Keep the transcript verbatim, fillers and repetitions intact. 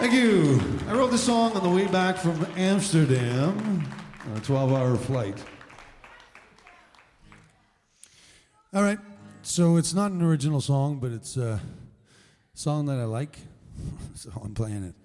Thank you. I wrote this song on the way back from Amsterdam on a twelve-hour flight. All right, so it's not an original song, but it's a song that I like, so I'm playing it.